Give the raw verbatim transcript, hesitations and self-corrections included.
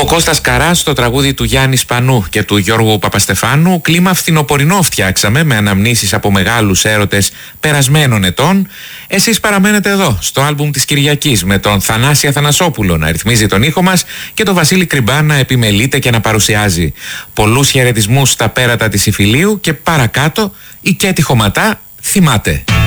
Ο Κώστας Καράς στο τραγούδι του Γιάννη Σπανού και του Γιώργου Παπαστεφάνου. Κλίμα φθινοπορεινό φτιάξαμε με αναμνήσεις από μεγάλους έρωτες περασμένων ετών. Εσείς παραμένετε εδώ στο άλμπουμ της Κυριακής με τον Θανάση Αθανασόπουλο να ρυθμίζει τον ήχο μας και τον Βασίλη Κρυμπά να επιμελείται και να παρουσιάζει. Πολλούς χαιρετισμούς στα πέρατα της Ιφιλίου και παρακάτω η Κέτη Χωματά θυμάται.